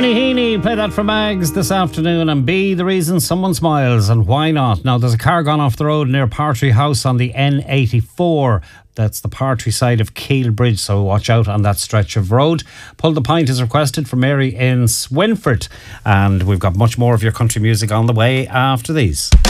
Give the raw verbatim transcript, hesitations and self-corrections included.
Bernie Heaney played that for Mags this afternoon, and B, the reason someone smiles, and why not? Now, there's a car gone off the road near Partry House on the N eighty-four. That's the Partry side of Keele Bridge, so watch out on that stretch of road. Pull the Pint is requested from Mary in Swinford, and we've got much more of your country music on the way after these.